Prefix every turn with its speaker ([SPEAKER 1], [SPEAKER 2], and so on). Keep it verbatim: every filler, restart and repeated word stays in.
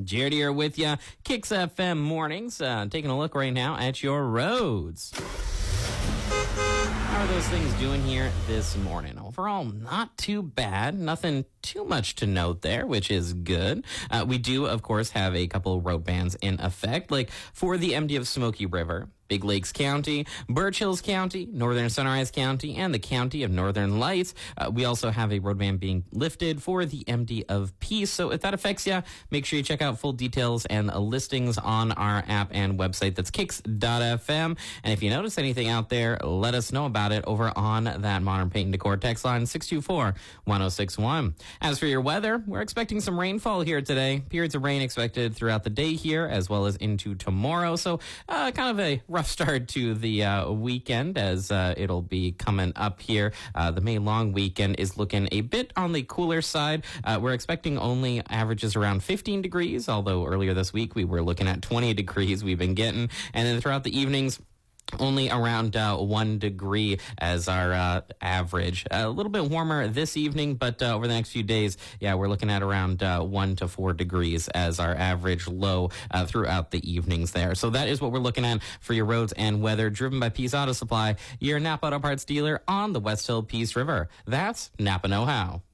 [SPEAKER 1] Jared here with you. Kicks F M mornings. Uh, taking a look right now at your roads. How are those things doing here this morning? Overall, not too bad. Nothing too much to note there, which is good. Uh, we do, of course, have a couple of road bans in effect, like for the M D of Smoky River, Big Lakes County, Birch Hills County, Northern Sunrise County, and the County of Northern Lights. Uh, we also have a road ban being lifted for the M D of Peace. So if that affects you, make sure you check out full details and uh, listings on our app and website. That's kicks dot f m. And if you notice anything out there, let us know about it over on that Modern Paint and Decor text line six two four, one oh six one. As for your weather, we're expecting some rainfall here today. Periods of rain expected throughout the day here as well as into tomorrow. So uh, kind of a rough start to the uh, weekend as uh, it'll be coming up here. Uh, the May long weekend is looking a bit on the cooler side. Uh, we're expecting only averages around fifteen degrees, although earlier this week we were looking at twenty degrees we've been getting. And then throughout the evenings, only around uh, one degree as our uh, average. A little bit warmer this evening, but uh, over the next few days, yeah, we're looking at around uh, one to four degrees as our average low uh, throughout the evenings there. So that is what we're looking at for your roads and weather, driven by Peace Auto Supply, your Napa Auto Parts dealer on the West Hill Peace River. That's Napa Know-How.